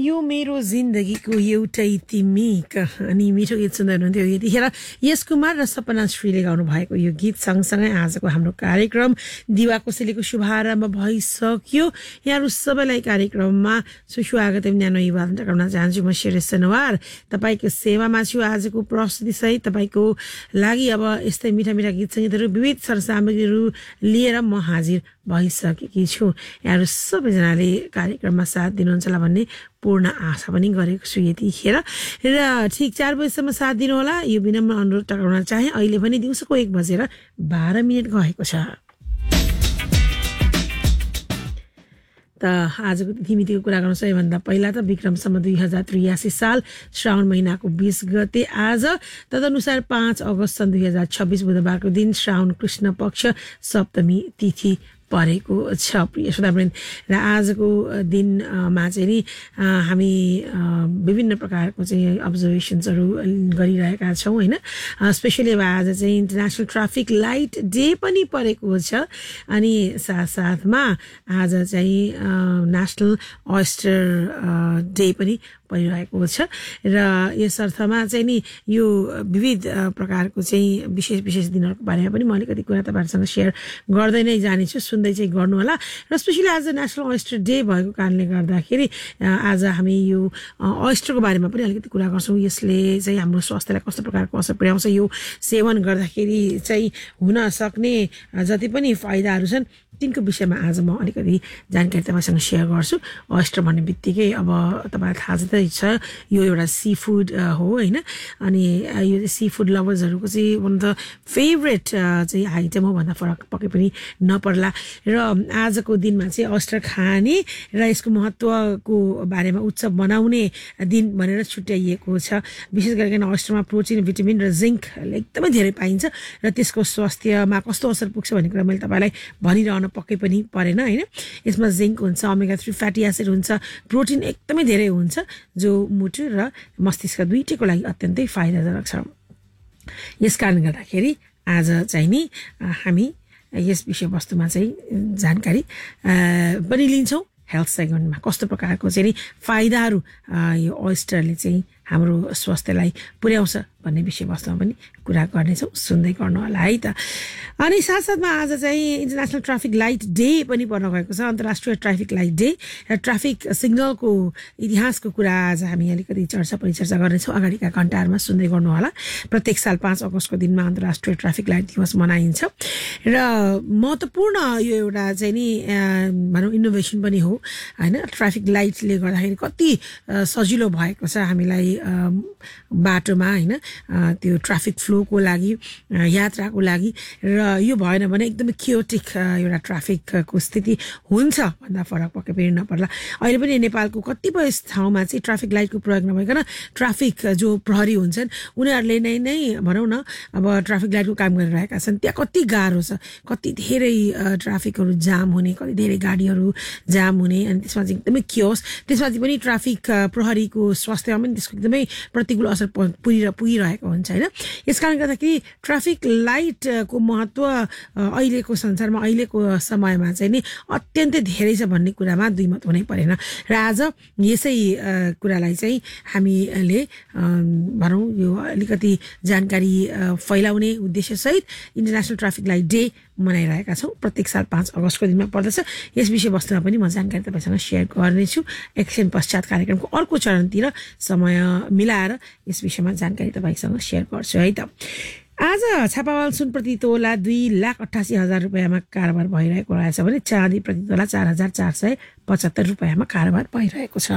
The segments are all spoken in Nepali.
यो मेरो जिन्दगीको एउटै तिमी कहानी मिठो गीत सुन्दै हुनुहुन्थ्यो यतिखेर यस कुमार र सपना श्रीले गाउनु भएको यो गीत सँगसँगै आजको हाम्रो कार्यक्रम दिवा कोसेलीको शुभारम्भ भइसक्यो। यहाँहरू सबैलाई कार्यक्रममा सुस्वागत एवं न्यानो अभिवादन टक्राउन चाहन्छु। म शिरेश सनवार तपाईँको सेवामा छु। आजको प्रस्तुति सहित तपाईँको लागि अब यस्तै मिठा मिठा गीत सङ्गीतहरू विविध सरसामग्रीहरू लिएर म हाजिर भइसकेकी छु। यहाँहरू सबैजनाले कार्यक्रममा साथ दिनुहुन्छ होला भन्ने पूर्ण आशा पनि गरेको छु यतिखेर र ठिक 4 बजेसम्म साथ दिनुहोला यो विनम्र अनुरोध टक्राउन चाहे। अहिले पनि दिउँसोको 1:12 गएको छ। त आजको तिथिमितिको कुरा गर्नु सबैभन्दा पहिला त विक्रमसम्म 2083 साल श्रावण महिनाको 20 गते आज, तदनुसार 5 अगस्त सन् 2026 बुधबारको दिन श्रावण कृष्ण पक्ष सप्तमी तिथि परेको छ। प्रिय श्रोतावृन्द, र आजको दिनमा चाहिँ नि हामी विभिन्न प्रकारको चाहिँ अब्जर्भेसन्सहरू गरिरहेका छौँ होइन। स्पेसली अब आज चाहिँ इन्टरनेसनल ट्राफिक लाइट डे पनि परेको छ अनि साथसाथमा आज चाहिँ नेसनल ओयस्टर डे पनि परिरहेको छ र यस अर्थमा चाहिँ नि यो विविध प्रकारको चाहिँ विशेष दिनहरूको बारेमा पनि म अलिकति कुरा तपाईँहरूसँग सेयर गर्दै नै जानेछु, सुन्दै चाहिँ गर्नु होला। र स्पेसली आज नेसनल ओयस्टर डे भएको कारणले गर्दाखेरि आज हामी यो ओयस्टरको बारेमा पनि अलिकति कुरा गर्छौँ। यसले चाहिँ हाम्रो स्वास्थ्यलाई कस्तो प्रकारको असर पुर्याउँछ, यो सेवन गर्दाखेरि चाहिँ हुन सक्ने जति पनि फाइदाहरू छन् तिनको विषयमा आज म अलिकति जानकारी तपाईँसँग सेयर गर्छु। ओयस्टर भन्ने बित्तिकै अब तपाईँलाई थाहा छ यो एउटा सी फुड हो होइन। अनि यो सी फुड लभर्सहरूको चाहिँ वान अफ द फेभरेट चाहिँ आइटम हो भन्दा फरक पक्कै पनि नपर्ला। र आजको दिनमा चाहिँ ओयस्टर खाने र यसको महत्त्वको बारेमा उत्सव मनाउने दिन भनेर छुट्याइएको छ। विशेष गरिकन ओयस्टरमा प्रोटिन, भिटामिन र जिङ्क एकदमै धेरै पाइन्छ र त्यसको स्वास्थ्यमा कस्तो असर पुग्छ भन्ने कुरा मैले तपाईँलाई भनिरहन पक्कै पनि परेन होइन। यसमा जिङ्क हुन्छ, ओमेगा 3 फ्याटी एसिड हुन्छ, प्रोटिन एकदमै धेरै हुन्छ जो मुटु र मस्तिष्क दुईटैको लागि अत्यन्तै फाइदाजनक छ। यस कारणले गर्दाखेरि आज चाहिँ नि हामी यस विषयवस्तुमा चाहिँ जानकारी पनि लिन्छौँ। हेल्थ सेगमेन्टमा कस्तो प्रकारको चाहिँ नि फाइदाहरू यो ओयस्टरले चाहिँ हाम्रो स्वास्थ्यलाई पुर्याउँछ भन्ने विषयवस्तुमा पनि कुरा गर्नेछौँ, सुन्दै गर्नु होला है त। अनि साथसाथमा आज चाहिँ इन्टरनेसनल ट्राफिक लाइट डे पनि पर्न गएको छ, अन्तर्राष्ट्रिय ट्राफिक लाइट डे। र ट्राफिक सिग्नलको इतिहासको कुरा आज हामी अलिकति परिचर्चा गर्नेछौँ अगाडिका घन्टाहरूमा, सुन्दै गर्नु होला। प्रत्येक साल 5 अगस्तको दिनमा अन्तर्राष्ट्रिय ट्राफिक लाइट दिवस मनाइन्छ र महत्त्वपूर्ण यो एउटा चाहिँ नि भनौँ इनोभेसन पनि हो होइन। ट्राफिक लाइटले गर्दाखेरि कति सजिलो भएको छ हामीलाई बाटोमा होइन, त्यो ट्राफिक फ्लोको लागि, यात्राको लागि। र यो भएन भने एकदमै क्योटिक एउटा ट्राफिकको स्थिति हुन्छ भन्दा फरक पक्कै पनि नपर्ला। अहिले पनि नेपालको कतिपय ठाउँमा चाहिँ ट्राफिक लाइटको प्रयोग नभइकन ट्राफिक जो प्रहरी हुन्छन् उनीहरूले नै भनौँ न अब ट्राफिक लाइटको काम गरिरहेका छन्। त्यहाँ कति गाह्रो छ, कति धेरै ट्राफिकहरू जाम हुने, कति धेरै गाडीहरू जाम हुने, अनि त्यसमा चाहिँ एकदमै क्योस, त्यसमा चाहिँ पनि ट्राफिक प्रहरीको स्वास्थ्यमा पनि त्यसको एकदमै प्रतिकूल असर पुगिरहेको हुन्छ होइन। यस कारणले गर्दाखेरि ट्राफिक लाइटको महत्त्व अहिलेको संसारमा, अहिलेको समयमा चाहिँ नि अत्यन्तै धेरै छ भन्ने कुरामा दुई मत हुनै परेन। र आज यसै कुरालाई चाहिँ हामीले भनौँ यो अलिकति जानकारी फैलाउने उद्देश्यसहित इन्टरनेसनल ट्राफिक लाइट डे मनाइरहेका छौँ। प्रत्येक साल 5 अगस्तको दिनमा पर्दछ। यस विषयवस्तुमा पनि म जानकारी तपाईँसँग सेयर गर्नेछु। एकछिन पश्चात कार्यक्रमको अर्को चरणतिर समय मिलाएर यस विषयमा जानकारी तपाईँसँग सेयर गर्छु है त। आज छापावाल सुन प्रति तोला 2,88,000 रुपियाँमा कारोबार भइरहेको रहेछ भने चाँदी प्रति तोला 4,475 रुपियाँमा कारोबार भइरहेको छ।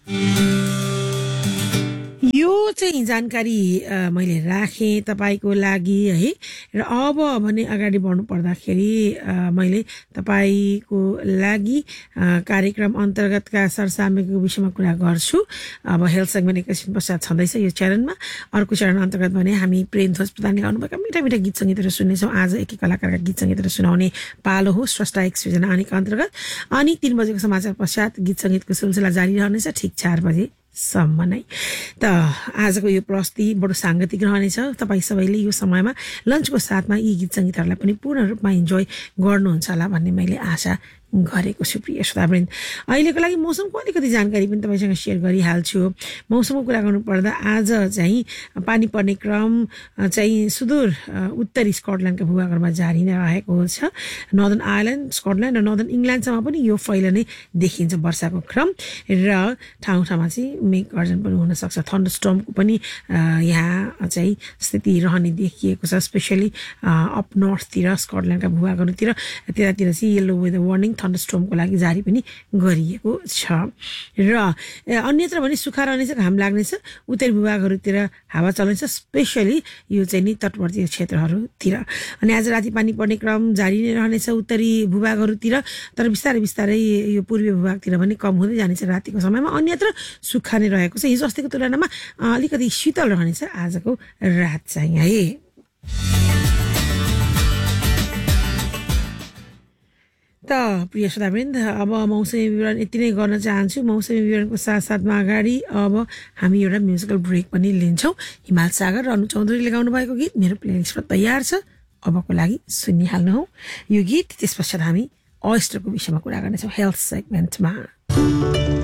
यो चाहिँ जानकारी मैले राखेँ तपाईँको लागि है। र अब भने अगाडि बढ्नु पर्दाखेरि मैले तपाईँको लागि कार्यक्रम अन्तर्गतका सरसामग्रीको विषयमा कुरा गर्छु। अब हेल्थ सेगमेन्ट एकैछिन पश्चात छँदैछ यो चरणमा। अर्को चरण अन्तर्गत भने हामी प्रेमध्वज प्रधानले गाउनुभएका मिठा मिठा गीत सङ्गीतहरू सुन्नेछौँ। आज एकै कलाकारका गीत सङ्गीतहरू सुनाउने पालो हो स्रष्टा एक सृजना आनेका अन्तर्गत। अनि 3 बजेको समाचार पश्चात गीत सङ्गीतको सिलसिला जारी रहनेछ ठिक 4 बजे सम्म नै। त आजको यो प्रस्तुति बडो साङ्गतिक रहनेछ। तपाईँ सबैले यो समयमा लन्चको साथमा यी गीत सङ्गीतहरूलाई पनि पूर्ण रूपमा इन्जोय गर्नुहुन्छ होला भन्ने मैले आशा गरेको छु प्रिय श्रोतावृन्द। अहिलेको लागि मौसमको अलिकति जानकारी पनि तपाईँसँग सेयर गरिहाल्छु। मौसमको कुरा गर्नुपर्दा आज चाहिँ पानी पर्ने क्रम चाहिँ सुदूर उत्तरी स्कटल्यान्डका भूभागहरूमा जारी नै रहेको छ। नर्दर्न आयरल्यान्ड, स्कटल्यान्ड र नर्दर्न इङ्ल्यान्डसम्म पनि यो फैलने देखिन्छ वर्षाको क्रम, र ठाउँ ठाउँमा चाहिँ मेघ गर्जन पनि हुनसक्छ। थन्डरस्टर्मको पनि यहाँ चाहिँ स्थिति रहने देखिएको छ, स्पेसली अप नर्थतिर, स्कटल्यान्डका भूभागहरूतिर। त्यतातिर चाहिँ येल्लो वेदर वार्निङ थन्डरस्टर्मको लागि जारी पनि गरिएको छ। र अन्यत्र भने सुक्खा रहनेछ, घाम लाग्नेछ। उत्तरी भूभागहरूतिर हावा चल्नेछ, स्पेसली यो चाहिँ नि तटवर्ती क्षेत्रहरूतिर। अनि आज राति पानी पर्ने क्रम जारी नै रहनेछ उत्तरी भूभागहरूतिर, तर बिस्तारै बिस्तारै यो पूर्वी भूभागतिर पनि कम हुँदै जानेछ रातिको समयमा। अन्यत्र सुक्खा नै रहेको छ। हिजो अस्तिको तुलनामा अलिकति शीतल रहनेछ आजको रात चाहिँ है। त प्रिय श्रोतावृन्द, अब मौसमी विवरण यति नै गर्न चाहन्छु। मौसमी विवरणको साथसाथमा अगाडि अब हामी एउटा म्युजिकल ब्रेक पनि लिन्छौँ। हिमाल सागर र अनु चौधरीले गाउनु भएको गीत मेरो प्लेलिस्टमा तयार छ, अबको लागि सुनिहाल्नु हौ यो गीत। त्यस पश्चात हामी ओयस्टरको विषयमा कुरा गर्नेछौँ हेल्थ सेगमेन्टमा।